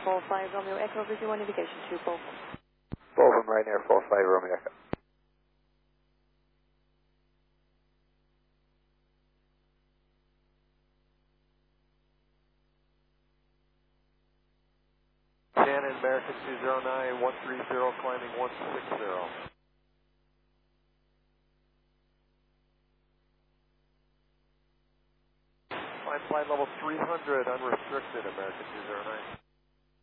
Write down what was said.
45 Romeo Echo, Visual Navigation 2 Both. Both of them right near 45 Romeo Echo. Shannon, American 209, 130, climbing 160. Climb flight level 300, unrestricted, American 209.